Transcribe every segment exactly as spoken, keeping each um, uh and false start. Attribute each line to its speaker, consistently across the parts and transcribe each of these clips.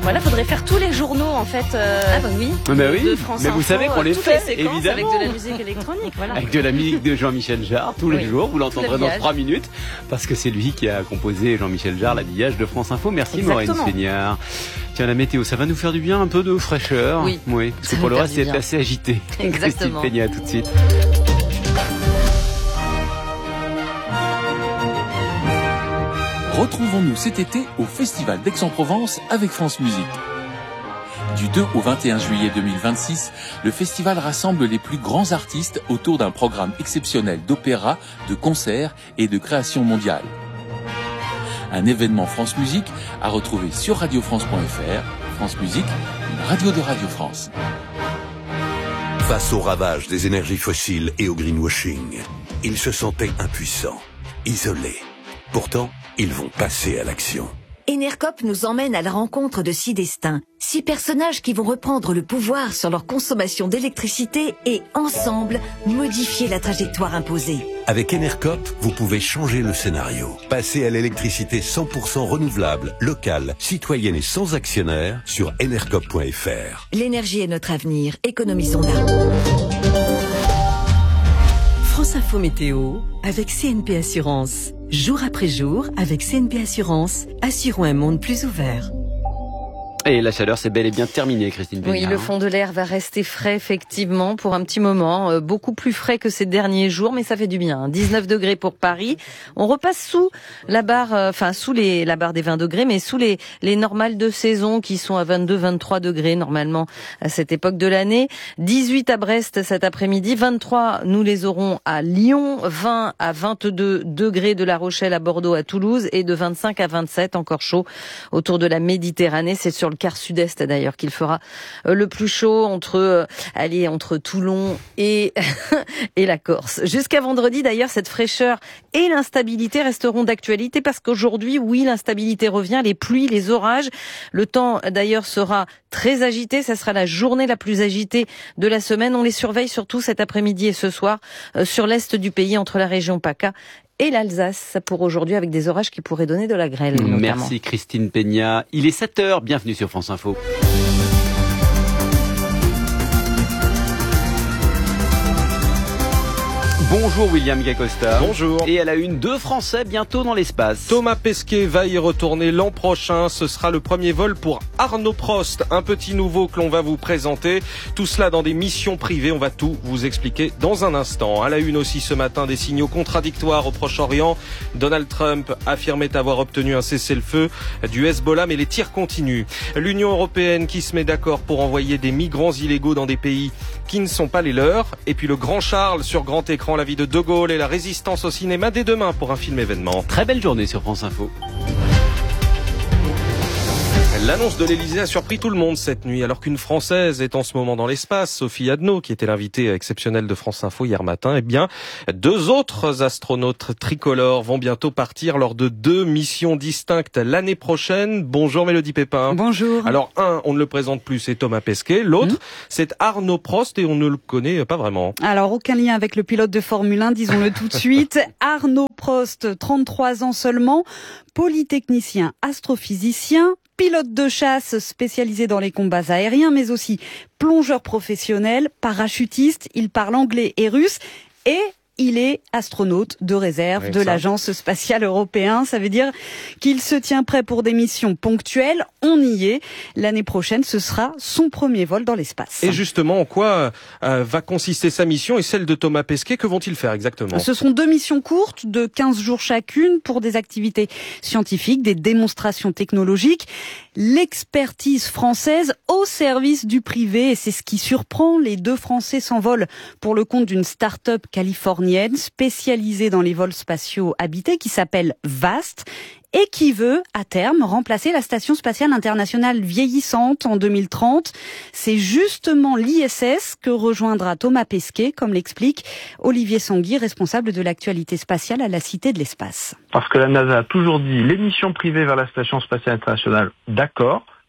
Speaker 1: Voilà, faudrait faire tous les journaux en fait. Euh,
Speaker 2: ah bah oui.
Speaker 1: De,
Speaker 3: bah oui.
Speaker 1: de France
Speaker 3: mais
Speaker 1: Info,
Speaker 3: vous savez qu'on les fait
Speaker 1: les
Speaker 3: évidemment
Speaker 1: avec de la musique électronique. Voilà.
Speaker 3: Avec de la musique de Jean-Michel Jarre tous les oui. jours. Vous l'entendrez dans trois minutes parce que c'est lui qui a composé Jean-Michel Jarre l'habillage de France Info. Merci Maureen Seigneur. Tiens, la météo, ça va nous faire du bien, un peu de fraîcheur.
Speaker 2: Oui.
Speaker 3: Oui. Parce que pour le reste, c'est assez agité.
Speaker 2: Exactement.
Speaker 3: Christine Peña, tout de suite.
Speaker 4: Retrouvons-nous cet été au Festival d'Aix-en-Provence avec France Musique. Du deux au vingt et un juillet deux mille vingt-six, le festival rassemble les plus grands artistes autour d'un programme exceptionnel d'opéra, de concerts et de création mondiale. Un événement France Musique à retrouver sur radio france point f r. France Musique, une radio de Radio France.
Speaker 5: Face au ravage des énergies fossiles et au greenwashing, ils se sentaient impuissants, isolés. Pourtant, ils vont passer à l'action.
Speaker 6: Enercop nous emmène à la rencontre de six destins, six personnages qui vont reprendre le pouvoir sur leur consommation d'électricité et, ensemble, modifier la trajectoire imposée.
Speaker 5: Avec Enercop, vous pouvez changer le scénario. Passer à l'électricité cent pour cent renouvelable, locale, citoyenne et sans actionnaire sur enercop point f r.
Speaker 6: L'énergie est notre avenir, économisons-la.
Speaker 7: France Info Météo avec C N P Assurance. Jour après jour, avec C N P Assurance, assurons un monde plus ouvert.
Speaker 3: Et la chaleur, c'est bel et bien terminé, Christine Peña.
Speaker 2: Oui, le fond de l'air va rester frais, effectivement, pour un petit moment. Euh, beaucoup plus frais que ces derniers jours, mais ça fait du bien. dix-neuf degrés pour Paris. On repasse sous la barre, euh, enfin, sous les, la barre des vingt degrés, mais sous les, les normales de saison qui sont à vingt-deux, vingt-trois degrés, normalement, à cette époque de l'année. dix-huit à Brest cet après-midi. vingt-trois, nous les aurons à Lyon. vingt à vingt-deux degrés de La Rochelle à Bordeaux à Toulouse et de vingt-cinq à vingt-sept, encore chaud, autour de la Méditerranée. C'est sur le quart sud-est d'ailleurs qu'il fera le plus chaud entre euh, allez entre Toulon et et la Corse. Jusqu'à vendredi d'ailleurs, cette fraîcheur et l'instabilité resteront d'actualité parce qu'aujourd'hui, oui, l'instabilité revient, les pluies, les orages. Le temps d'ailleurs sera très agité, ça sera la journée la plus agitée de la semaine. On les surveille surtout cet après-midi et ce soir euh, sur l'est du pays entre la région PACA et l'Alsace pour aujourd'hui avec des orages qui pourraient donner de la grêle. Notamment.
Speaker 3: Merci Christine Peña. Il est sept heures, bienvenue sur France Info. Bonjour William Gacosta.
Speaker 8: Bonjour.
Speaker 3: Et à la une, deux Français bientôt dans l'espace.
Speaker 8: Thomas Pesquet va y retourner l'an prochain. Ce sera le premier vol pour Arno Prost, un petit nouveau que l'on va vous présenter. Tout cela dans des missions privées. On va tout vous expliquer dans un instant. À la une aussi ce matin, des signaux contradictoires au Proche-Orient. Donald Trump affirmait avoir obtenu un cessez-le-feu du Hezbollah, mais les tirs continuent. L'Union européenne qui se met d'accord pour envoyer des migrants illégaux dans des pays qui ne sont pas les leurs. Et puis le Grand Charles sur grand écran, la vie de De Gaulle et la résistance au cinéma dès demain pour un film événement.
Speaker 3: Très belle journée sur France Info.
Speaker 8: L'annonce de l'Elysée a surpris tout le monde cette nuit, alors qu'une Française est en ce moment dans l'espace, Sophie Adno, qui était l'invitée exceptionnelle de France Info hier matin. Eh bien, deux autres astronautes tricolores vont bientôt partir lors de deux missions distinctes l'année prochaine. Bonjour Mélodie Pépin.
Speaker 9: Bonjour.
Speaker 8: Alors un, on ne le présente plus, c'est Thomas Pesquet. L'autre, mmh. c'est Arno Prost et on ne le connaît pas vraiment.
Speaker 9: Alors, aucun lien avec le pilote de Formule un, disons-le tout de suite. Arno Prost, trente-trois ans seulement, polytechnicien, astrophysicien, pilote de chasse spécialisé dans les combats aériens, mais aussi plongeur professionnel, parachutiste. Il parle anglais et russe et il est astronaute de réserve oui, de ça. l'Agence spatiale européenne. Ça veut dire qu'il se tient prêt pour des missions ponctuelles. On y est. L'année prochaine, ce sera son premier vol dans l'espace.
Speaker 8: Et justement, en quoi euh, va consister sa mission et celle de Thomas Pesquet? Que vont-ils faire exactement?
Speaker 9: Ce sont deux missions courtes de quinze jours chacune pour des activités scientifiques, des démonstrations technologiques. L'expertise française au service du privé. Et c'est ce qui surprend. Les deux Français s'envolent pour le compte d'une start-up californienne spécialisée dans les vols spatiaux habités qui s'appelle VAST et qui veut, à terme, remplacer la Station spatiale internationale vieillissante en deux mille trente. C'est justement l'I S S que rejoindra Thomas Pesquet, comme l'explique Olivier Sanguy, responsable de l'actualité spatiale à la Cité de l'Espace.
Speaker 10: Parce que la NASA a toujours dit les missions privées vers la Station spatiale internationale, d'accord,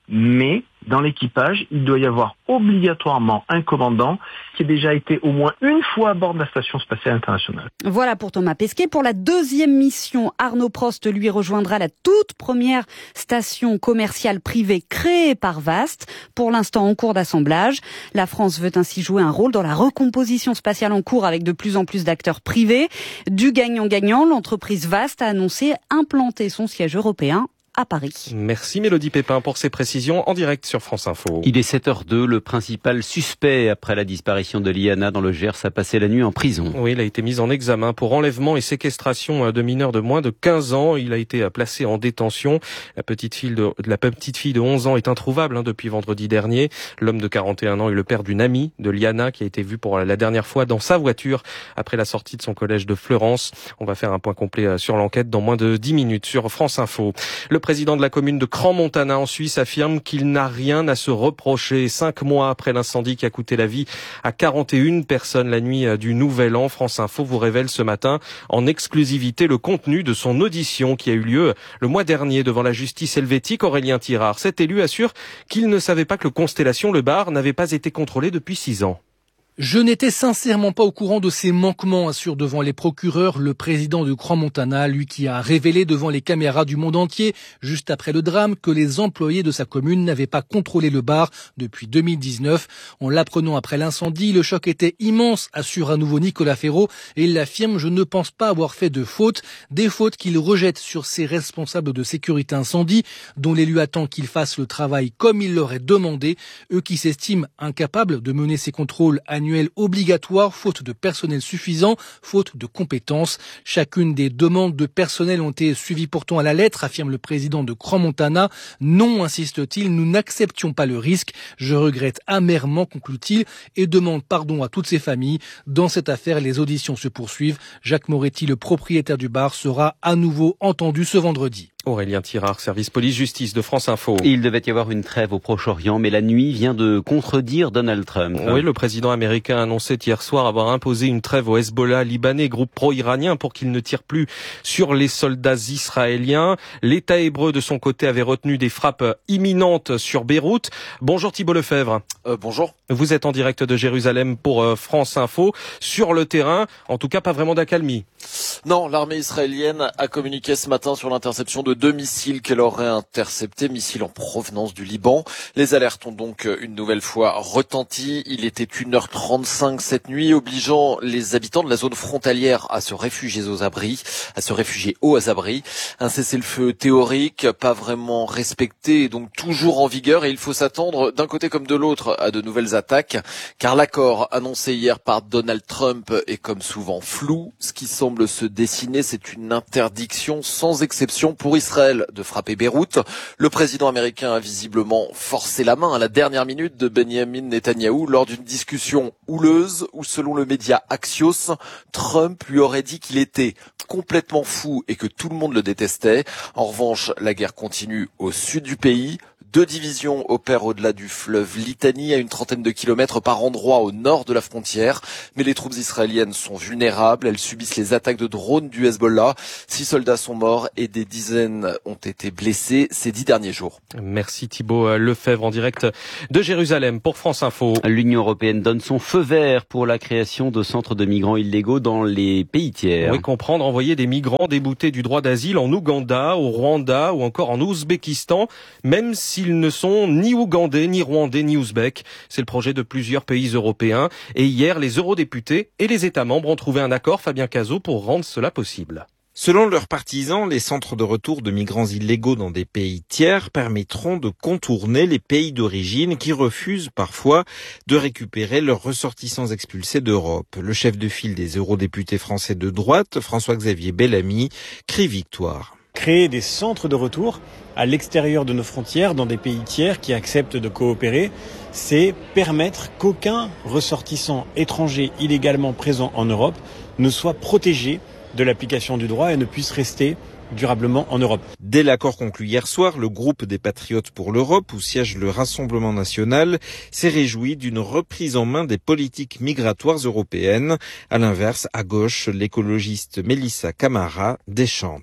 Speaker 10: mais dans l'équipage, il doit y avoir obligatoirement un commandant qui a déjà été au moins une fois à bord de la Station spatiale internationale.
Speaker 9: Voilà pour Thomas Pesquet. Pour la deuxième mission, Arnaud Prost lui rejoindra la toute première station commerciale privée créée par Vast, pour l'instant en cours d'assemblage. La France veut ainsi jouer un rôle dans la recomposition spatiale en cours avec de plus en plus d'acteurs privés. Du gagnant-gagnant, l'entreprise Vast a annoncé implanter son siège européen à Paris.
Speaker 8: Merci Mélodie Pépin pour ces précisions en direct sur France Info.
Speaker 3: Il est sept heures deux, le principal suspect après la disparition de Liana dans le Gers a passé la nuit en prison.
Speaker 8: Oui, il a été mis en examen pour enlèvement et séquestration de mineurs de moins de quinze ans. Il a été placé en détention. La petite fille de, la petite fille de onze ans est introuvable hein, depuis vendredi dernier. L'homme de quarante et un ans est le père d'une amie de Liana qui a été vue pour la dernière fois dans sa voiture après la sortie de son collège de Fleurance. On va faire un point complet sur l'enquête dans moins de dix minutes sur France Info. Le Le président de la commune de Crans-Montana en Suisse affirme qu'il n'a rien à se reprocher. Cinq mois après l'incendie qui a coûté la vie à quarante et une personnes la nuit du Nouvel An, France Info vous révèle ce matin en exclusivité le contenu de son audition qui a eu lieu le mois dernier devant la justice helvétique. Aurélien Tirard, cet élu assure qu'il ne savait pas que le Constellation Le Bar n'avait pas été contrôlé depuis six ans.
Speaker 11: Je n'étais sincèrement pas au courant de ces manquements, assure devant les procureurs le président de Crans-Montana, lui qui a révélé devant les caméras du monde entier, juste après le drame, que les employés de sa commune n'avaient pas contrôlé le bar depuis deux mille dix-neuf. En l'apprenant après l'incendie, le choc était immense, assure à nouveau Nicolas Ferraud, et il affirme « Je ne pense pas avoir fait de fautes », des fautes qu'il rejette sur ses responsables de sécurité incendie, dont l'élu attend qu'ils fassent le travail comme il leur est demandé, eux qui s'estiment incapables de mener ces contrôles annuels obligatoire, faute de personnel suffisant, faute de compétences. Chacune des demandes de personnel ont été suivies pourtant à la lettre, affirme le président de Crans-Montana. Non, insiste-t-il, nous n'acceptions pas le risque. Je regrette amèrement, conclut-il, et demande pardon à toutes ces familles. Dans cette affaire, les auditions se poursuivent. Jacques Moretti, le propriétaire du bar, sera à nouveau entendu ce vendredi.
Speaker 8: Aurélien Tirard, service police-justice de France Info.
Speaker 3: Il devait y avoir une trêve au Proche-Orient, mais la nuit vient de contredire Donald Trump.
Speaker 8: Oui, le président américain a annoncé hier soir avoir imposé une trêve au Hezbollah libanais, groupe pro-iranien, pour qu'il ne tire plus sur les soldats israéliens. L'État hébreu, de son côté, avait retenu des frappes imminentes sur Beyrouth. Bonjour Thibault Lefebvre.
Speaker 12: Euh, bonjour.
Speaker 8: Vous êtes en direct de Jérusalem pour euh, France Info. Sur le terrain, en tout cas, pas vraiment d'accalmie.
Speaker 12: Non, l'armée israélienne a communiqué ce matin sur l'interception de deux missiles qu'elle aurait interceptés, missiles en provenance du Liban. Les alertes ont donc une nouvelle fois retenti. Il était une heure trente-cinq cette nuit, obligeant les habitants de la zone frontalière à se réfugier aux abris, à se réfugier aux abris. Un cessez-le-feu théorique, pas vraiment respecté, et donc toujours en vigueur, et il faut s'attendre d'un côté comme de l'autre à de nouvelles attaques, car l'accord annoncé hier par Donald Trump est comme souvent flou. Ce qui semble se dessiner, c'est une interdiction sans exception pour Israël de frapper Beyrouth. Le président américain a visiblement forcé la main à la dernière minute de Benjamin Netanyahou lors d'une discussion houleuse où, selon le média Axios, Trump lui aurait dit qu'il était complètement fou et que tout le monde le détestait. En revanche, la guerre continue au sud du pays. Deux divisions opèrent au-delà du fleuve Litani, à une trentaine de kilomètres par endroit au nord de la frontière. Mais les troupes israéliennes sont vulnérables. Elles subissent les attaques de drones du Hezbollah. Six soldats sont morts et des dizaines ont été blessés ces dix derniers jours.
Speaker 8: Merci Thibault Lefebvre en direct de Jérusalem pour France Info.
Speaker 3: L'Union européenne donne son feu vert pour la création de centres de migrants illégaux dans les pays tiers.
Speaker 8: Oui, comprendre envoyer des migrants déboutés du droit d'asile en Ouganda, au Rwanda ou encore en Ouzbékistan, même si Ils ne sont ni ougandais, ni rwandais, ni ouzbeks. C'est le projet de plusieurs pays européens. Et hier, les eurodéputés et les États membres ont trouvé un accord, Fabien Cazot, pour rendre cela possible.
Speaker 13: Selon leurs partisans, les centres de retour de migrants illégaux dans des pays tiers permettront de contourner les pays d'origine qui refusent parfois de récupérer leurs ressortissants expulsés d'Europe. Le chef de file des eurodéputés français de droite, François-Xavier Bellamy, crie victoire.
Speaker 14: Créer des centres de retour à l'extérieur de nos frontières, dans des pays tiers qui acceptent de coopérer, c'est permettre qu'aucun ressortissant étranger illégalement présent en Europe ne soit protégé de l'application du droit et ne puisse rester durablement en Europe.
Speaker 13: Dès l'accord conclu hier soir, le groupe des Patriotes pour l'Europe, où siège le Rassemblement national, s'est réjoui d'une reprise en main des politiques migratoires européennes. À l'inverse, à gauche, l'écologiste Mélissa Camara déchante.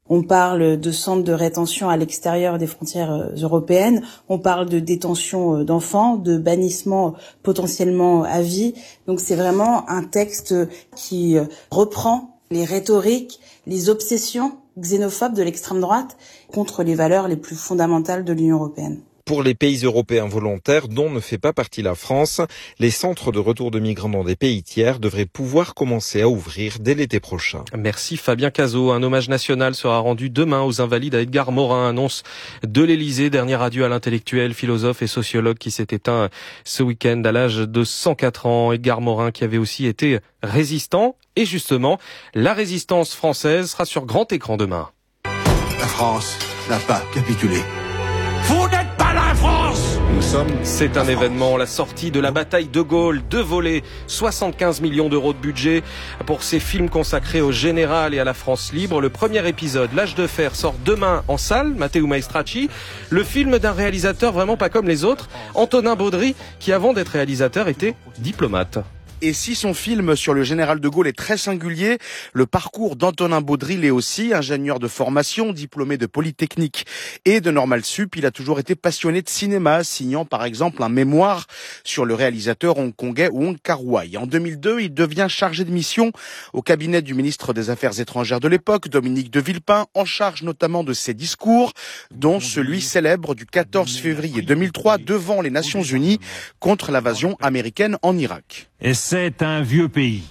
Speaker 15: On parle de centres de rétention à l'extérieur des frontières européennes. On parle de détention d'enfants, de bannissement potentiellement à vie. Donc c'est vraiment un texte qui reprend les rhétoriques, les obsessions xénophobes de l'extrême droite contre les valeurs les plus fondamentales de l'Union européenne.
Speaker 13: Pour les pays européens volontaires, dont ne fait pas partie la France, les centres de retour de migrants dans des pays tiers devraient pouvoir commencer à ouvrir dès l'été prochain.
Speaker 8: Merci Fabien Cazot. Un hommage national sera rendu demain aux Invalides à Edgar Morin, annonce de l'Élysée. Dernier adieu à l'intellectuel, philosophe et sociologue qui s'est éteint ce week-end à l'âge de cent quatre ans. Edgar Morin qui avait aussi été résistant. Et justement, la résistance française sera sur grand écran demain.
Speaker 5: La France n'a pas capitulé.
Speaker 8: Vous n'êtes pas la France! Nous sommes... C'est un événement, la sortie de la bataille de Gaulle, deux volets, soixante-quinze millions d'euros de budget pour ces films consacrés au général et à la France libre. Le premier épisode, L'Âge de fer, sort demain en salle, Matteo Maestracci. Le film d'un réalisateur vraiment pas comme les autres, Antonin Baudry, qui avant d'être réalisateur était diplomate.
Speaker 16: Et si son film sur le général de Gaulle est très singulier, le parcours d'Antonin Baudry l'est aussi, ingénieur de formation, diplômé de Polytechnique et de Normal Sup. Il a toujours été passionné de cinéma, signant par exemple un mémoire sur le réalisateur hongkongais Wong Kar-wai. En deux mille deux, il devient chargé de mission au cabinet du ministre des Affaires étrangères de l'époque, Dominique de Villepin, en charge notamment de ses discours, dont celui célèbre du quatorze février deux mille trois devant les Nations Unies contre l'invasion américaine en Irak.
Speaker 17: Et c'est un vieux pays.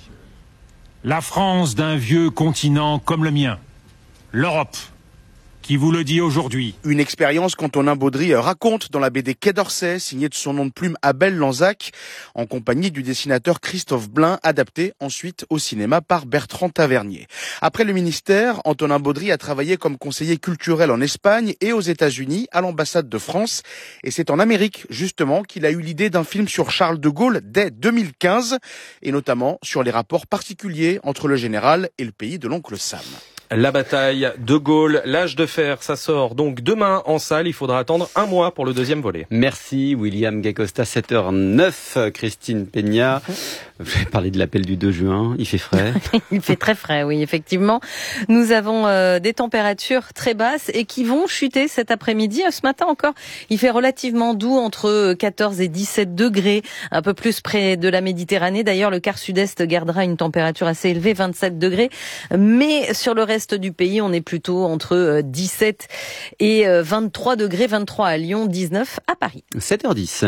Speaker 17: La France d'un vieux continent comme le mien. L'Europe, qui vous le dit aujourd'hui.
Speaker 16: Une expérience qu'Antonin Baudry raconte dans la B D Quai d'Orsay, signée de son nom de plume Abel Lanzac, en compagnie du dessinateur Christophe Blain, adapté ensuite au cinéma par Bertrand Tavernier. Après le ministère, Antonin Baudry a travaillé comme conseiller culturel en Espagne et aux États-Unis, à l'ambassade de France. Et c'est en Amérique, justement, qu'il a eu l'idée d'un film sur Charles de Gaulle dès deux mille quinze, et notamment sur les rapports particuliers entre le général et le pays de l'oncle Sam.
Speaker 8: La bataille de Gaulle, L'Âge de fer, ça sort donc demain en salle. Il faudra attendre un mois pour le deuxième volet.
Speaker 3: Merci William Gacosta, sept heures neuf, Christine Peña. Je vais parler de l'appel du deux juin, il fait frais.
Speaker 2: Il fait très frais, oui, effectivement. Nous avons euh, des températures très basses et qui vont chuter cet après-midi. Ce matin encore, il fait relativement doux, entre quatorze et dix-sept degrés, un peu plus près de la Méditerranée. D'ailleurs, le quart sud-est gardera une température assez élevée, vingt-sept degrés. Mais sur le reste du pays, on est plutôt entre dix-sept et vingt-trois degrés, vingt-trois à Lyon, dix-neuf à Paris.
Speaker 3: sept heures dix.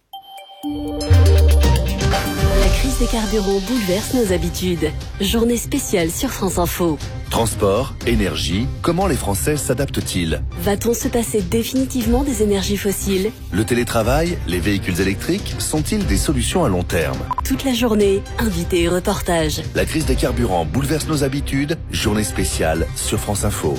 Speaker 18: La crise des carburants bouleverse nos habitudes. Journée spéciale sur France Info.
Speaker 19: Transport, énergie, comment les Français s'adaptent-ils?
Speaker 18: Va-t-on se passer définitivement des énergies fossiles?
Speaker 19: Le télétravail, les véhicules électriques sont-ils des solutions à long terme?
Speaker 18: Toute la journée, invités et reportages.
Speaker 19: La crise des carburants bouleverse nos habitudes. Journée spéciale sur France Info.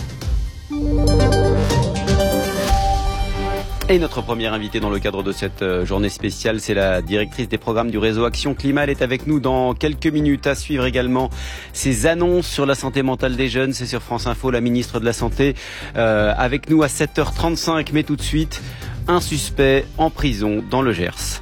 Speaker 3: Et notre première invitée dans le cadre de cette journée spéciale, c'est la directrice des programmes du réseau Action Climat. Elle est avec nous dans quelques minutes. À suivre également ces annonces sur la santé mentale des jeunes. C'est sur France Info, la ministre de la Santé euh, avec nous à sept heures trente-cinq. Mais tout de suite, un suspect en prison dans le Gers.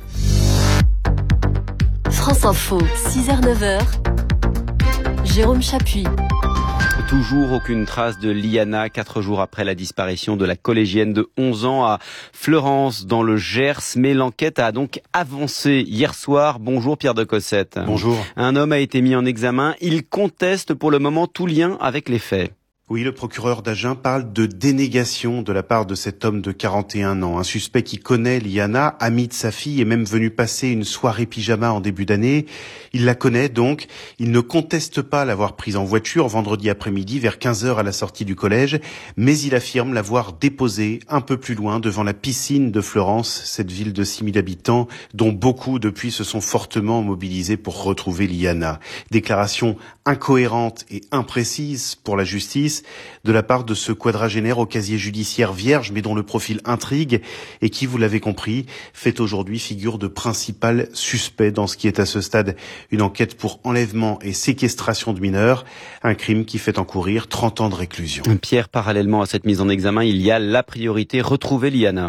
Speaker 18: France Info, six heures neuf heures. Jérôme Chapuis.
Speaker 3: Toujours aucune trace de Liana, quatre jours après la disparition de la collégienne de onze ans à Fleurance dans le Gers. Mais l'enquête a donc avancé hier soir. Bonjour Pierre de Cossette.
Speaker 20: Bonjour.
Speaker 3: Un homme a été mis en examen. Il conteste pour le moment tout lien avec les faits.
Speaker 20: Oui, le procureur d'Agen parle de dénégation de la part de cet homme de quarante et un ans. Un suspect qui connaît Liana, ami de sa fille, est même venu passer une soirée pyjama en début d'année. Il la connaît donc. Il ne conteste pas l'avoir prise en voiture vendredi après-midi vers quinze heures à la sortie du collège, mais il affirme l'avoir déposée un peu plus loin devant la piscine de Fleurance, cette ville de six mille habitants dont beaucoup depuis se sont fortement mobilisés pour retrouver Liana. Déclaration incohérente et imprécise pour la justice de la part de ce quadragénaire au casier judiciaire vierge mais dont le profil intrigue et qui, vous l'avez compris, fait aujourd'hui figure de principal suspect dans ce qui est à ce stade une enquête pour enlèvement et séquestration de mineurs, un crime qui fait encourir trente ans de réclusion.
Speaker 3: Pierre, parallèlement à cette mise en examen, il y a la priorité, retrouver Liana.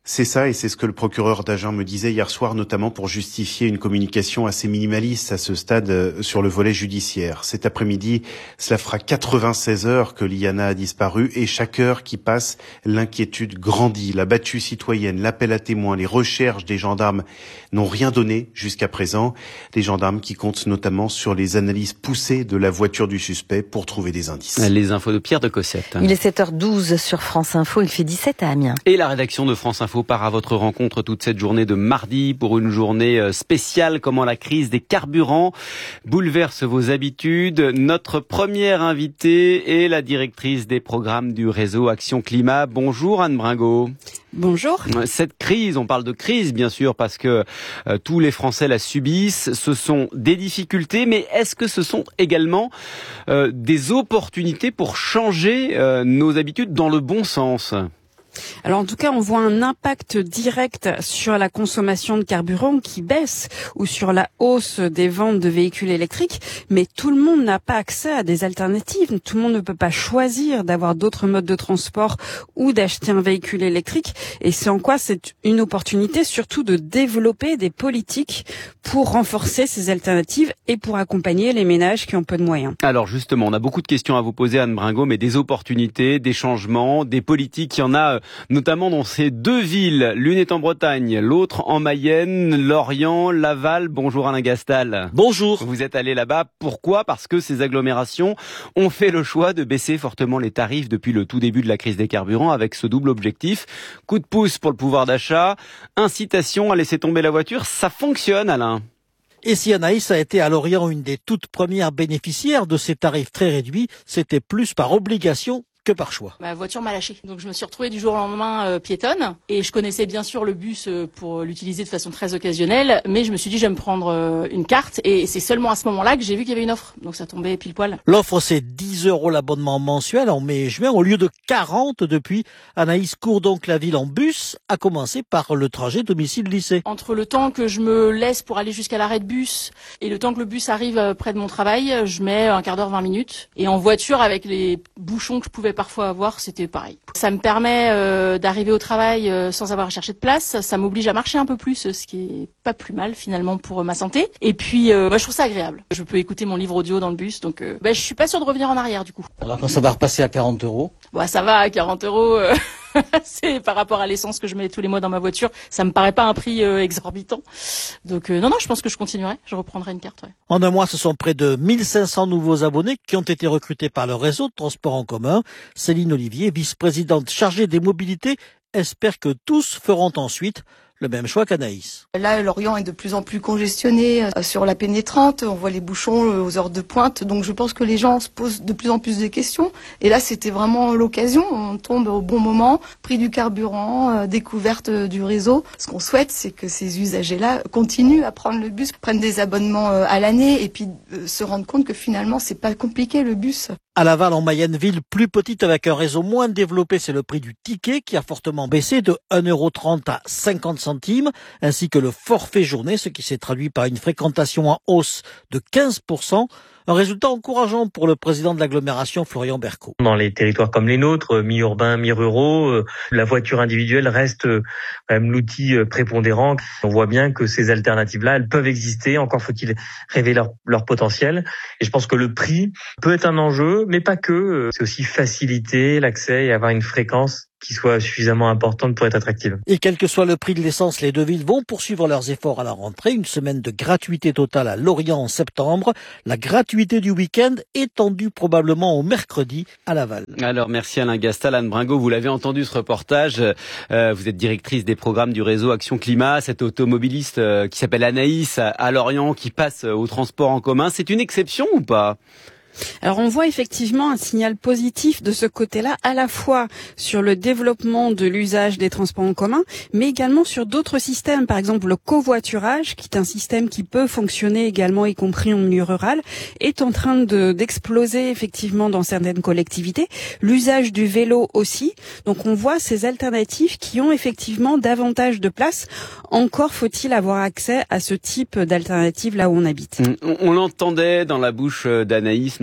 Speaker 20: C'est ça, et c'est ce que le procureur d'Agen me disait hier soir, notamment pour justifier une communication assez minimaliste à ce stade sur le volet judiciaire. Cet après-midi, cela fera quatre-vingt-seize heures que Liana a disparu, et chaque heure qui passe, l'inquiétude grandit. La battue citoyenne, l'appel à témoins, les recherches des gendarmes n'ont rien donné jusqu'à présent. Les gendarmes qui comptent notamment sur les analyses poussées de la voiture du suspect pour trouver des indices.
Speaker 3: Les infos de Pierre de Cossette.
Speaker 2: Il est sept heures douze sur France Info, il fait dix-sept à Amiens.
Speaker 3: Et la rédaction de France Info part à votre rencontre toute cette journée de mardi pour une journée spéciale. Comment la crise des carburants bouleverse vos habitudes. Notre première invitée est la directrice des programmes du réseau Action Climat. Bonjour Anne Bringot.
Speaker 9: Bonjour.
Speaker 3: Cette crise, on parle de crise bien sûr parce que euh, tous les Français la subissent. Ce sont des difficultés, mais est-ce que ce sont également euh, des opportunités pour changer euh, nos habitudes dans le bon sens ?
Speaker 9: Alors en tout cas, on voit un impact direct sur la consommation de carburant qui baisse ou sur la hausse des ventes de véhicules électriques, mais tout le monde n'a pas accès à des alternatives. Tout le monde ne peut pas choisir d'avoir d'autres modes de transport ou d'acheter un véhicule électrique. Et c'est en quoi c'est une opportunité surtout de développer des politiques pour renforcer ces alternatives et pour accompagner les ménages qui ont peu de moyens.
Speaker 3: Alors justement, on a beaucoup de questions à vous poser Anne Bringot, mais des opportunités, des changements, des politiques, il y en a notamment dans ces deux villes. L'une est en Bretagne, l'autre en Mayenne, Lorient, Laval. Bonjour Alain Gastal.
Speaker 21: Bonjour.
Speaker 3: Vous êtes allé là-bas. Pourquoi ? Parce que ces agglomérations ont fait le choix de baisser fortement les tarifs depuis le tout début de la crise des carburants avec ce double objectif. Coup de pouce pour le pouvoir d'achat, incitation à laisser tomber la voiture. Ça fonctionne, Alain.
Speaker 21: Et si Anaïs a été à Lorient une des toutes premières bénéficiaires de ces tarifs très réduits, c'était plus par obligation que par choix.
Speaker 22: Ma voiture m'a lâché. Donc je me suis retrouvée du jour au lendemain euh, piétonne. Et je connaissais bien sûr le bus euh, pour l'utiliser de façon très occasionnelle. Mais je me suis dit, je vais me prendre euh, une carte. Et c'est seulement à ce moment-là que j'ai vu qu'il y avait une offre. Donc ça tombait pile poil.
Speaker 21: L'offre, c'est dix euros l'abonnement mensuel en mai et juin au lieu de quarante depuis. Anaïs court donc la ville en bus, à commencer par le trajet domicile-lycée.
Speaker 22: Entre le temps que je me laisse pour aller jusqu'à l'arrêt de bus et le temps que le bus arrive euh, près de mon travail, je mets un quart d'heure, vingt minutes. Et en voiture, avec les bouchons que je pouvais parfois avoir, c'était pareil. Ça me permet euh, d'arriver au travail euh, sans avoir à chercher de place. Ça m'oblige à marcher un peu plus, ce qui est pas plus mal finalement pour euh, ma santé. Et puis, euh, bah, je trouve ça agréable. Je peux écouter mon livre audio dans le bus, donc euh, bah, je suis pas sûre de revenir en arrière du coup.
Speaker 21: Alors quand ça va repasser à quarante euros
Speaker 22: bah, ça va, à quarante euros, euh, c'est par rapport à l'essence que je mets tous les mois dans ma voiture. Ça me paraît pas un prix euh, exorbitant. Donc euh, non, non, je pense que je continuerai. Je reprendrai une carte. Ouais.
Speaker 21: En un mois, ce sont près de mille cinq cents nouveaux abonnés qui ont été recrutés par le réseau de transport en commun. Céline Olivier, vice-présidente chargée des mobilités, espère que tous feront ensuite le même choix qu'Anaïs.
Speaker 23: Là, Lorient est de plus en plus congestionné euh, sur la pénétrante. On voit les bouchons euh, aux heures de pointe. Donc, je pense que les gens se posent de plus en plus de questions. Et là, c'était vraiment l'occasion. On tombe au bon moment. Prix du carburant, euh, découverte euh, du réseau. Ce qu'on souhaite, c'est que ces usagers-là continuent à prendre le bus, prennent des abonnements euh, à l'année et puis euh, se rendent compte que finalement, c'est pas compliqué le bus.
Speaker 21: À Laval, en Mayenne, ville plus petite avec un réseau moins développé, c'est le prix du ticket qui a fortement baissé de un euro trente à cinquante centimes, ainsi que le forfait journée, ce qui s'est traduit par une fréquentation en hausse de quinze pour cent. Un résultat encourageant pour le président de l'agglomération, Florian Berco.
Speaker 24: Dans les territoires comme les nôtres, mi-urbains, mi-ruraux, la voiture individuelle reste quand même l'outil prépondérant. On voit bien que ces alternatives-là, elles peuvent exister. Encore faut-il révéler leur, leur potentiel. Et je pense que le prix peut être un enjeu, mais pas que. C'est aussi faciliter l'accès et avoir une fréquence qui soit suffisamment importante pour être attractive.
Speaker 21: Et quel que soit le prix de l'essence, les deux villes vont poursuivre leurs efforts à la rentrée. Une semaine de gratuité totale à Lorient en septembre. La gratuité du week-end étendue probablement au mercredi à Laval.
Speaker 3: Alors merci Alain Gastal, Anne Bringot, vous l'avez entendu ce reportage. Euh, vous êtes directrice des programmes du réseau Action Climat. Cette automobiliste euh, qui s'appelle Anaïs à, à Lorient qui passe au transport en commun, c'est une exception ou pas ?
Speaker 9: Alors on voit effectivement un signal positif de ce côté-là, à la fois sur le développement de l'usage des transports en commun, mais également sur d'autres systèmes, par exemple le covoiturage, qui est un système qui peut fonctionner également, y compris en milieu rural, est en train de, d'exploser effectivement dans certaines collectivités. L'usage du vélo aussi. Donc on voit ces alternatives qui ont effectivement davantage de place. Encore faut-il avoir accès à ce type d'alternatives là où on habite.
Speaker 3: On, on l'entendait dans la bouche d'Anaïs,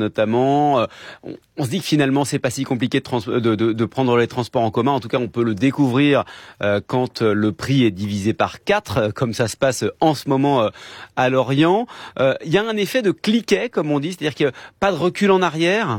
Speaker 3: notamment. Euh, on, on se dit que finalement c'est pas si compliqué de, trans- de, de, de prendre les transports en commun. En tout cas, on peut le découvrir euh, quand le prix est divisé par quatre, comme ça se passe en ce moment euh, à Lorient. Il euh, y a un effet de cliquet, comme on dit, c'est-à-dire que pas de recul en arrière.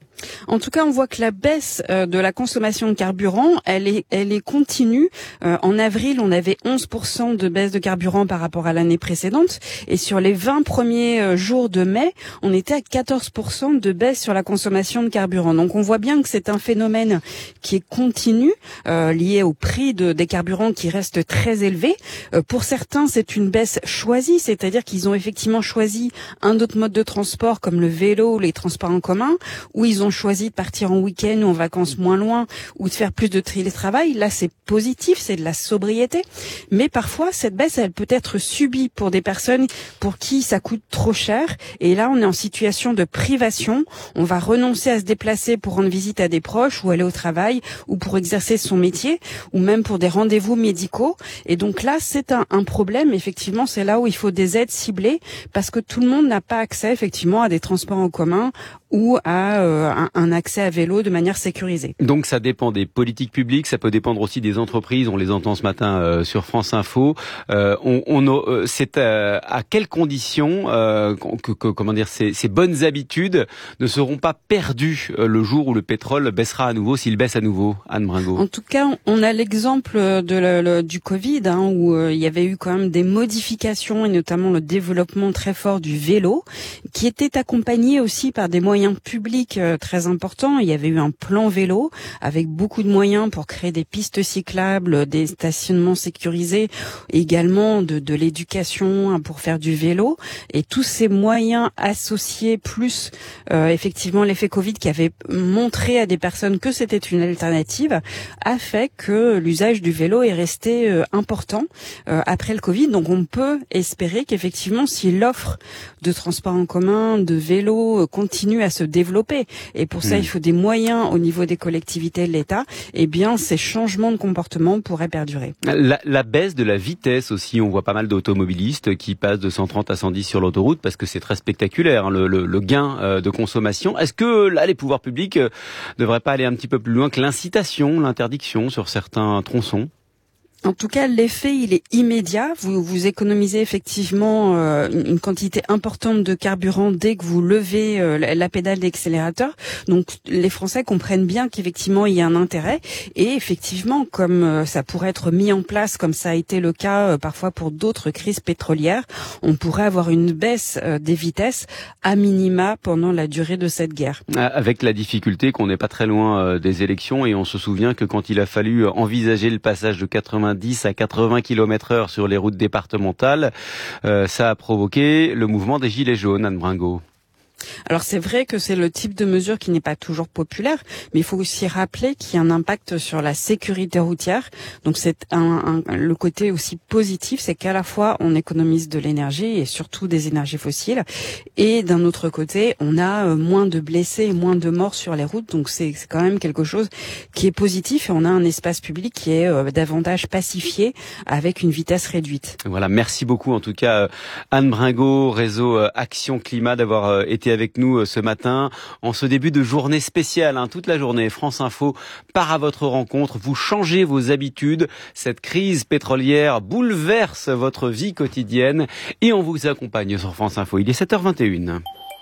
Speaker 9: En tout cas, on voit que la baisse euh, de la consommation de carburant, elle est, elle est continue. Euh, en avril, on avait onze pour cent de baisse de carburant par rapport à l'année précédente. Et sur les vingt premiers euh, jours de mai, on était à quatorze pour cent de baisse sur la consommation de carburant. Donc on voit bien que c'est un phénomène qui est continu, euh, lié au prix de, des carburants qui reste très élevé. Euh, pour certains, c'est une baisse choisie, c'est-à-dire qu'ils ont effectivement choisi un autre mode de transport comme le vélo ou les transports en commun, où ils ont choisi de partir en week-end ou en vacances moins loin ou de faire plus de télétravail. Là, c'est positif, c'est de la sobriété. Mais parfois, cette baisse, elle peut être subie pour des personnes pour qui ça coûte trop cher. Et là, on est en situation de privation. On va renoncer à se déplacer pour rendre visite à des proches ou aller au travail ou pour exercer son métier ou même pour des rendez-vous médicaux. Et donc là, c'est un, un problème. Effectivement, c'est là où il faut des aides ciblées parce que tout le monde n'a pas accès effectivement à des transports en commun ou à euh, un, un accès à vélo de manière sécurisée.
Speaker 3: Donc ça dépend des politiques publiques, ça peut dépendre aussi des entreprises. On les entend ce matin euh, sur France Info. Euh, on, on euh, c'est euh, à quelles conditions euh, que, que comment dire ces, ces bonnes habitudes ne seront pas perdues euh, le jour où le pétrole baissera à nouveau, s'il baisse à nouveau, Anne Bringot.
Speaker 9: En tout cas, on a l'exemple de le, le, du Covid hein, où euh, il y avait eu quand même des modifications et notamment le développement très fort du vélo, qui était accompagné aussi par des moyens publics euh, très importants. Il y avait eu un plan vélo avec beaucoup de moyens pour créer des pistes cyclables, des stationnements sécurisés, également de, de l'éducation hein, pour faire du vélo. Et tous ces moyens associés, plus euh, effectivement l'effet Covid qui avait montré à des personnes que c'était une alternative, a fait que l'usage du vélo est resté euh, important euh, après le Covid. Donc on peut espérer qu'effectivement, si l'offre de transport en commun, de vélo euh, continue à se développer, et pour ça mmh. il faut des moyens au niveau des collectivités et de l'État, eh bien ces changements de comportement pourraient perdurer.
Speaker 3: La, la baisse de la vitesse aussi, on voit pas mal d'automobilistes qui passent de cent trente à cent dix sur l'autoroute parce que c'est très spectaculaire hein, le, le, le gain euh, de consommation. Est-ce que là les pouvoirs publics euh, devraient pas aller un petit peu plus loin que l'incitation, l'interdiction sur certains tronçons ?
Speaker 9: En tout cas, l'effet, il est immédiat. Vous, vous économisez effectivement euh, une, une quantité importante de carburant dès que vous levez euh, la, la pédale d'accélérateur. Donc, les Français comprennent bien qu'effectivement, il y a un intérêt. Et effectivement, comme euh, ça pourrait être mis en place, comme ça a été le cas euh, parfois pour d'autres crises pétrolières, on pourrait avoir une baisse euh, des vitesses à minima pendant la durée de cette guerre.
Speaker 3: Avec la difficulté qu'on n'est pas très loin euh, des élections, et on se souvient que quand il a fallu envisager le passage de quatre-vingt-dix à quatre-vingts kilomètres heure sur les routes départementales, euh, ça a provoqué le mouvement des Gilets jaunes, Anne Bringot.
Speaker 9: Alors c'est vrai que c'est le type de mesure qui n'est pas toujours populaire, mais il faut aussi rappeler qu'il y a un impact sur la sécurité routière. Donc c'est un, un, le côté aussi positif, c'est qu'à la fois on économise de l'énergie et surtout des énergies fossiles, et d'un autre côté on a moins de blessés et moins de morts sur les routes. Donc c'est, c'est quand même quelque chose qui est positif, et on a un espace public qui est euh, davantage pacifié avec une vitesse réduite.
Speaker 3: Voilà, merci beaucoup en tout cas Anne Bringot, réseau Action Climat, d'avoir été avec nous ce matin en ce début de journée spéciale. Hein, toute la journée, France Info part à votre rencontre. Vous changez vos habitudes. Cette crise pétrolière bouleverse votre vie quotidienne et on vous accompagne sur France Info. Il est sept heures vingt et une.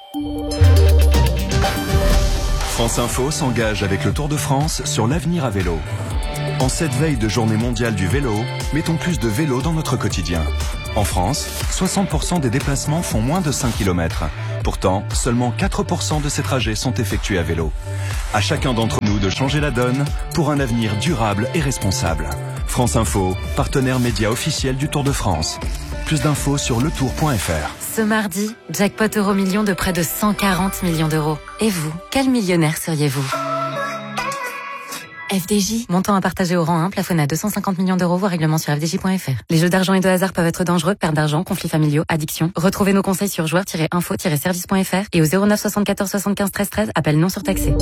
Speaker 1: France Info s'engage avec le Tour de France sur l'avenir à vélo. En cette veille de journée mondiale du vélo, mettons plus de vélo dans notre quotidien. En France, soixante pour cent des déplacements font moins de cinq kilomètres. Pourtant, seulement quatre pour cent de ces trajets sont effectués à vélo. À chacun d'entre nous de changer la donne pour un avenir durable et responsable. France Info, partenaire média officiel du Tour de France. Plus d'infos sur le tour point f r.
Speaker 4: Ce mardi, jackpot euro million de près de cent quarante millions d'euros. Et vous, quel millionnaire seriez-vous ? F D J, montant à partager au rang un, plafonné à deux cent cinquante millions d'euros, voire règlement sur f d j point f r. Les jeux d'argent et de hasard peuvent être dangereux, perte d'argent, conflits familiaux, addiction. Retrouvez nos conseils sur joueurs tiret info tiret service point f r et au zéro neuf soixante-quatorze soixante-quinze treize treize, appel non surtaxé.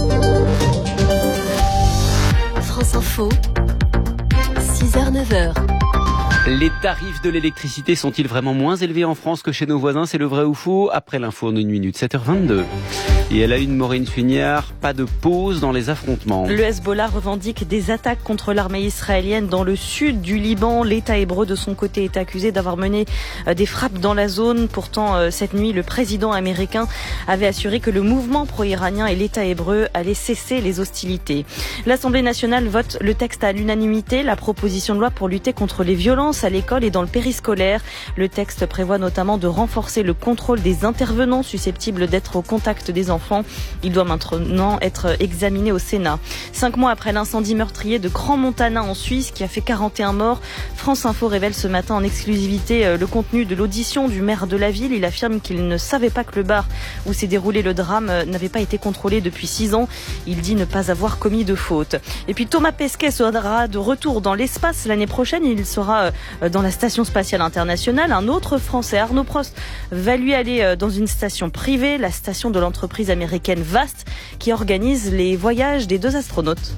Speaker 18: France Info, six heures neuf heures.
Speaker 3: Les tarifs de l'électricité sont-ils vraiment moins élevés en France que chez nos voisins ? C'est le vrai ou faux ? Après l'info en une minute, sept heures vingt-deux. Et elle a une Maureen Funiard, pas de pause dans les affrontements.
Speaker 6: Le Hezbollah revendique des attaques contre l'armée israélienne dans le sud du Liban. L'État hébreu de son côté est accusé d'avoir mené des frappes dans la zone. Pourtant, cette nuit, le président américain avait assuré que le mouvement pro-iranien et l'État hébreu allaient cesser les hostilités. L'Assemblée nationale vote le texte à l'unanimité, la proposition de loi pour lutter contre les violences à l'école et dans le périscolaire. Le texte prévoit notamment de renforcer le contrôle des intervenants susceptibles d'être au contact des enfants. Il doit maintenant être examiné au Sénat. Cinq mois après l'incendie meurtrier de Grand Montana en Suisse qui a fait quarante et un morts, France Info révèle ce matin en exclusivité le contenu de l'audition du maire de la ville. Il affirme qu'il ne savait pas que le bar où s'est déroulé le drame n'avait pas été contrôlé depuis six ans. Il dit ne pas avoir commis de faute. Et puis Thomas Pesquet sera de retour dans l'espace l'année prochaine. Il sera dans la station spatiale internationale. Un autre Français, Arnaud Prost, va lui aller dans une station privée, la station de l'entreprise américaine Vast, qui organise les voyages des deux astronautes.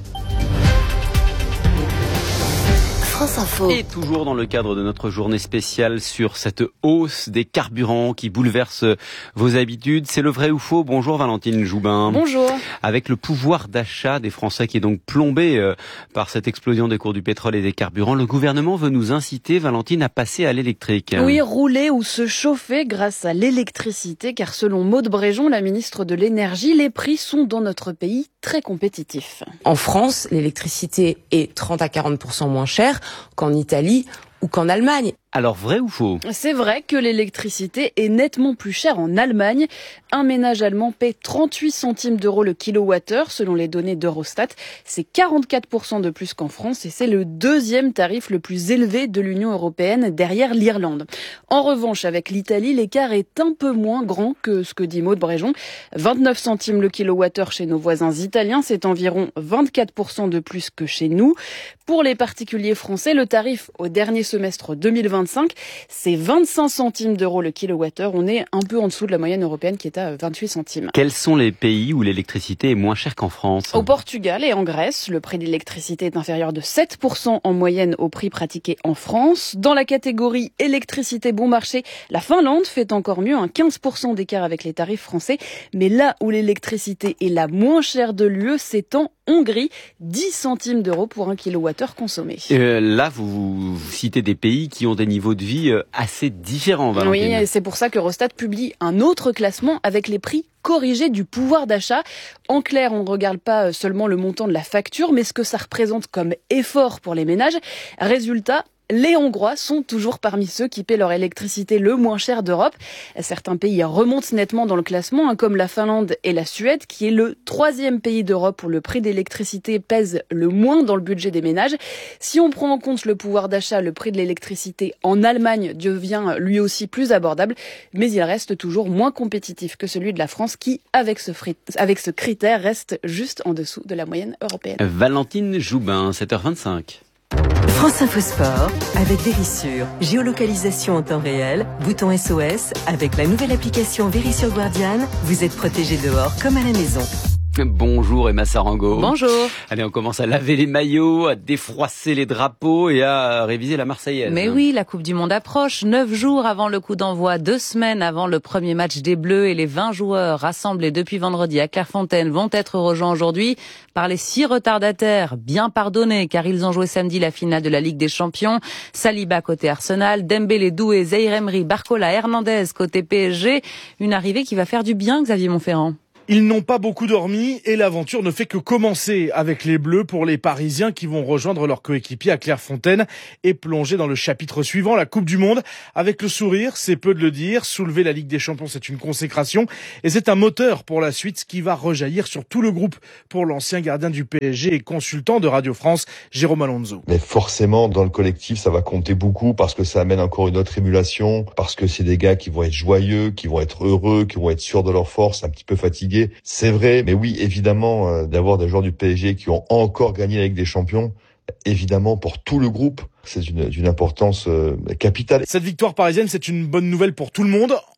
Speaker 3: France Info. Et toujours dans le cadre de notre journée spéciale sur cette hausse des carburants qui bouleverse vos habitudes, c'est le vrai ou faux? Bonjour Valentine Joubin.
Speaker 9: Bonjour.
Speaker 3: Avec le pouvoir d'achat des Français qui est donc plombé euh, par cette explosion des cours du pétrole et des carburants, le gouvernement veut nous inciter, Valentine, à passer à l'électrique.
Speaker 9: Oui, rouler ou se chauffer grâce à l'électricité, car selon Maud Bréjon, la ministre de l'Énergie, les prix sont dans notre pays très compétitifs.
Speaker 7: En France, l'électricité est trente à quarante pour cent moins chère qu'en Italie ou qu'en Allemagne.
Speaker 3: Alors vrai ou faux?
Speaker 9: C'est vrai que l'électricité est nettement plus chère en Allemagne. Un ménage allemand paie trente-huit centimes d'euros le kilowattheure selon les données d'Eurostat. C'est quarante-quatre pour cent de plus qu'en France et c'est le deuxième tarif le plus élevé de l'Union européenne derrière l'Irlande. En revanche, avec l'Italie, l'écart est un peu moins grand que ce que dit Maud Bréjon. vingt-neuf centimes le kilowattheure chez nos voisins italiens, c'est environ vingt-quatre pour cent de plus que chez nous. Pour les particuliers français, le tarif au dernier semestre deux mille vingt-cinq, c'est vingt-cinq centimes d'euros le kilowattheure. On est un peu en dessous de la moyenne européenne qui est à vingt-huit centimes.
Speaker 3: Quels sont les pays où l'électricité est moins chère qu'en France?
Speaker 9: Au Portugal et en Grèce, le prix de l'électricité est inférieur de sept pour cent en moyenne au prix pratiqué en France. Dans la catégorie électricité bon marché, la Finlande fait encore mieux, un quinze pour cent d'écart avec les tarifs français. Mais là où l'électricité est la moins chère de l'U E, c'est en Hongrie, dix centimes d'euros pour un kilowattheure consommé.
Speaker 3: Euh, là, vous, vous citez des pays qui ont des niveaux de vie assez différents, Valentine.
Speaker 9: Oui, c'est pour ça que Eurostat publie un autre classement avec les prix corrigés du pouvoir d'achat. En clair, on ne regarde pas seulement le montant de la facture, mais ce que ça représente comme effort pour les ménages. Résultat, les Hongrois sont toujours parmi ceux qui paient leur électricité le moins cher d'Europe. Certains pays remontent nettement dans le classement, comme la Finlande et la Suède, qui est le troisième pays d'Europe où le prix d'électricité pèse le moins dans le budget des ménages. Si on prend en compte le pouvoir d'achat, le prix de l'électricité en Allemagne devient lui aussi plus abordable, mais il reste toujours moins compétitif que celui de la France qui, avec ce, fri- avec ce critère, reste juste en dessous de la moyenne européenne.
Speaker 3: Valentine Joubin, sept heures vingt-cinq.
Speaker 10: France Info Sport avec Vérissure. Géolocalisation en temps réel, bouton S O S. Avec la nouvelle application Vérissure Guardian, vous êtes protégé dehors comme à la maison.
Speaker 3: Bonjour Emma Sarango.
Speaker 2: Bonjour.
Speaker 3: Allez, on commence à laver les maillots, à défroisser les drapeaux et à réviser la Marseillaise.
Speaker 2: Mais oui, la Coupe du Monde approche. Neuf jours avant le coup d'envoi, deux semaines avant le premier match des Bleus et les vingt joueurs rassemblés depuis vendredi à Clairefontaine vont être rejoints aujourd'hui par les six retardataires, bien pardonnés car ils ont joué samedi la finale de la Ligue des Champions. Saliba côté Arsenal, Dembélé, Doué, Zaïre Emery, Barcola, Hernandez côté P S G. Une arrivée qui va faire du bien, Xavier Montferrand.
Speaker 11: Ils n'ont pas beaucoup dormi et l'aventure ne fait que commencer avec les Bleus pour les Parisiens qui vont rejoindre leurs coéquipiers à Clairefontaine et plonger dans le chapitre suivant, la Coupe du Monde. Avec le sourire, c'est peu de le dire, soulever la Ligue des Champions, c'est une consécration et c'est un moteur pour la suite, ce qui va rejaillir sur tout le groupe pour l'ancien gardien du P S G et consultant de Radio France, Jérôme Alonso.
Speaker 25: Mais forcément, dans le collectif, ça va compter beaucoup parce que ça amène encore une autre émulation, parce que c'est des gars qui vont être joyeux, qui vont être heureux, qui vont être sûrs de leur force, un petit peu fatigués. C'est vrai, mais oui, évidemment, euh, d'avoir des joueurs du P S G qui ont encore gagné la Ligue des Champions, évidemment, pour tout le groupe, c'est d'une, d'une importance euh, capitale.
Speaker 11: Cette victoire parisienne, c'est une bonne nouvelle pour tout le monde.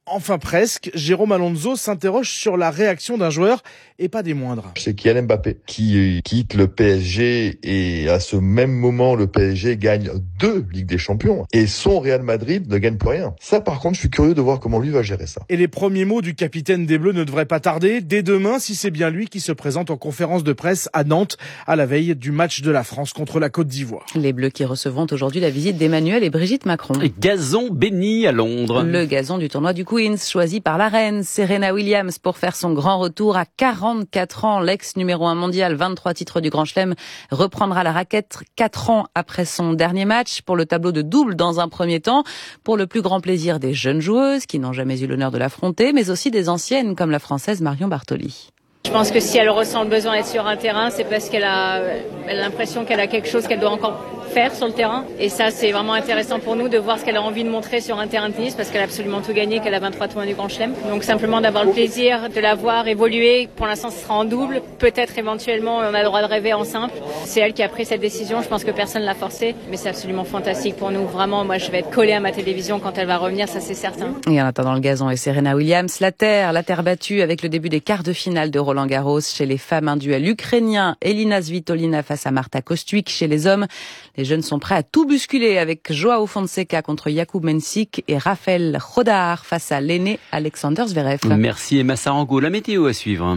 Speaker 11: Enfin presque, Jérôme Alonso s'interroge sur la réaction d'un joueur et pas des moindres.
Speaker 25: C'est Kylian Mbappé qui quitte le P S G et à ce même moment, le P S G gagne deux Ligues des Champions et son Real Madrid ne gagne plus rien. Ça, par contre, je suis curieux de voir comment lui va gérer ça.
Speaker 11: Et les premiers mots du capitaine des Bleus ne devraient pas tarder. Dès demain, si c'est bien lui qui se présente en conférence de presse à Nantes à la veille du match de la France contre la Côte d'Ivoire.
Speaker 2: Les Bleus qui recevront aujourd'hui la visite d'Emmanuel et Brigitte Macron.
Speaker 3: Gazon béni à Londres.
Speaker 2: Le gazon du tournoi du Queens, choisi par la reine Serena Williams pour faire son grand retour à quarante-quatre ans. L'ex numéro un mondial, vingt-trois titres du Grand Chelem, reprendra la raquette quatre ans après son dernier match pour le tableau de double dans un premier temps, pour le plus grand plaisir des jeunes joueuses qui n'ont jamais eu l'honneur de l'affronter, mais aussi des anciennes comme la Française Marion Bartoli.
Speaker 5: Je pense que si elle ressent le besoin d'être sur un terrain, c'est parce qu'elle a, elle a l'impression qu'elle a quelque chose qu'elle doit encore faire sur le terrain. Et ça, c'est vraiment intéressant pour nous de voir ce qu'elle a envie de montrer sur un terrain de tennis, parce qu'elle a absolument tout gagné, qu'elle a vingt-trois tournois du Grand Chelem. Donc simplement d'avoir le plaisir de la voir évoluer. Pour l'instant, ce sera en double. Peut-être éventuellement, on a le droit de rêver en simple. C'est elle qui a pris cette décision. Je pense que personne ne l'a forcée. Mais c'est absolument fantastique pour nous. Vraiment, moi, je vais être collée à ma télévision quand elle va revenir, ça c'est certain.
Speaker 2: Et en attendant le gazon et Serena Williams, la terre, la terre battue avec le début des quarts de finale de Roland Garros. Chez les femmes, un duel ukrainien, Elina Svitolina face à Marta Kostyuk. Chez les hommes, les jeunes sont prêts à tout bousculer avec Joao Fonseca contre Jakub Mensik et Rafael Chodar face à l'aîné Alexander Zverev.
Speaker 3: Merci Emma Sarango. La météo à suivre.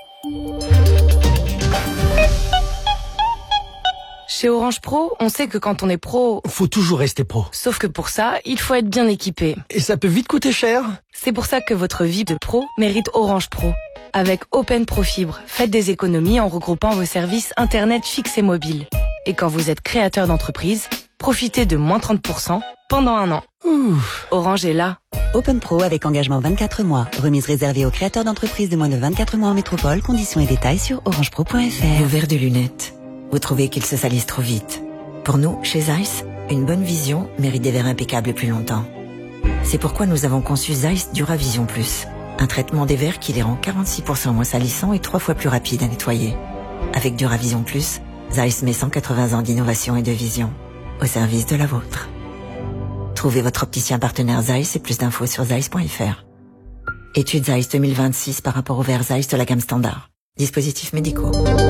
Speaker 12: Chez Orange Pro, on sait que quand on est pro,
Speaker 13: faut toujours rester pro.
Speaker 12: Sauf que pour ça, il faut être bien équipé.
Speaker 13: Et ça peut vite coûter cher.
Speaker 12: C'est pour ça que votre vie de pro mérite Orange Pro. Avec Open Pro Fibre, faites des économies en regroupant vos services Internet fixe et mobile. Et quand vous êtes créateur d'entreprise, profitez de moins trente pour cent pendant un an. Ouh. Orange est là.
Speaker 14: Open Pro avec engagement vingt-quatre mois. Remise réservée aux créateurs d'entreprises de moins de vingt-quatre mois en métropole. Conditions et détails sur orangepro point f r.
Speaker 15: Vos verres de lunettes. Vous trouvez qu'ils se salissent trop vite. Pour nous, chez Zeiss, une bonne vision mérite des verres impeccables plus longtemps. C'est pourquoi nous avons conçu Zeiss Duravision Plus. Un traitement des verres qui les rend quarante-six pour cent moins salissants et trois fois plus rapides à nettoyer. Avec Duravision Plus, Zeiss met cent quatre-vingts ans d'innovation et de vision au service de la vôtre. Trouvez votre opticien partenaire Zeiss et plus d'infos sur zeiss point f r. Étude Zeiss deux mille vingt-six par rapport aux verres Zeiss de la gamme standard. Dispositifs médicaux.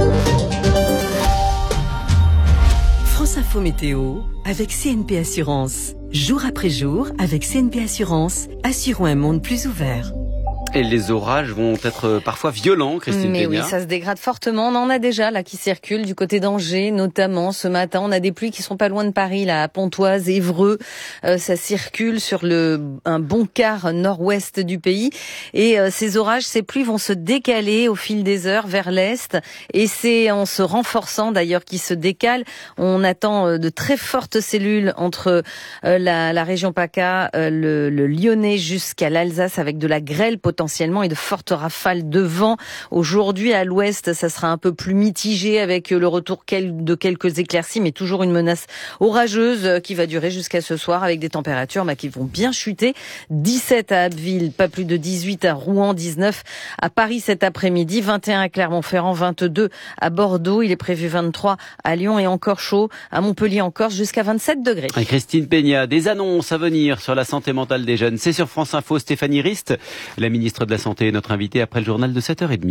Speaker 10: France Info Météo avec C N P Assurance. Jour après jour, avec C N P Assurance, assurons un monde plus ouvert.
Speaker 3: Et les orages vont être parfois violents, Christine
Speaker 2: Mais
Speaker 3: Peña.
Speaker 2: oui, ça se dégrade fortement. On en a déjà là qui circulent du côté d'Angers, notamment ce matin. On a des pluies qui sont pas loin de Paris, là, à Pontoise, Évreux. Euh, ça circule sur le un bon quart nord-ouest du pays. Et euh, ces orages, ces pluies vont se décaler au fil des heures vers l'est. Et c'est en se renforçant d'ailleurs qu'ils se décalent. On attend euh, de très fortes cellules entre euh, la, la région PACA, euh, le, le Lyonnais jusqu'à l'Alsace, avec de la grêle potentielle. Potentiellement et de fortes rafales de vent. Aujourd'hui, à l'ouest, ça sera un peu plus mitigé avec le retour de quelques éclaircies, mais toujours une menace orageuse qui va durer jusqu'à ce soir avec des températures bah, qui vont bien chuter. dix-sept à Abbeville, pas plus de dix-huit à Rouen, dix-neuf à Paris cet après-midi, vingt et un à Clermont-Ferrand, vingt-deux à Bordeaux. Il est prévu vingt-trois à Lyon et encore chaud à Montpellier, en Corse, jusqu'à vingt-sept degrés.
Speaker 3: Et Christine Peña, des annonces à venir sur la santé mentale des jeunes. C'est sur France Info. Stéphanie Rist, la ministre de la Santé, est notre invitée après le journal de sept heures trente.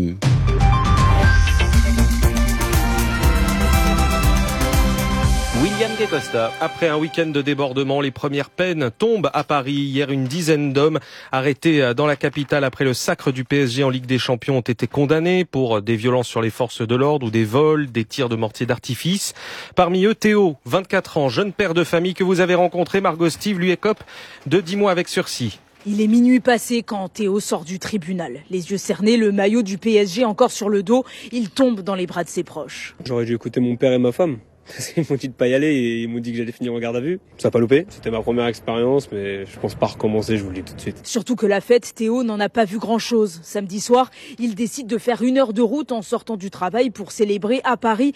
Speaker 3: William De Costa.
Speaker 8: Après un week-end de débordement, les premières peines tombent à Paris. Hier, une dizaine d'hommes arrêtés dans la capitale après le sacre du P S G en Ligue des Champions ont été condamnés pour des violences sur les forces de l'ordre ou des vols, des tirs de mortier d'artifice. Parmi eux, Théo, vingt-quatre ans, jeune père de famille que vous avez rencontré. Margot Steve lui écope de dix mois avec sursis.
Speaker 26: Il est minuit passé quand Théo sort du tribunal. Les yeux cernés, le maillot du P S G encore sur le dos. Il tombe dans les bras de ses proches.
Speaker 27: J'aurais dû écouter mon père et ma femme. Ils m'ont dit de pas y aller et ils m'ont dit que j'allais finir en garde à vue. Ça n'a pas loupé. C'était ma première expérience, mais je pense pas recommencer, je vous le dis tout de suite.
Speaker 26: Surtout que la fête, Théo n'en a pas vu grand-chose. Samedi soir, il décide de faire une heure de route en sortant du travail pour célébrer à Paris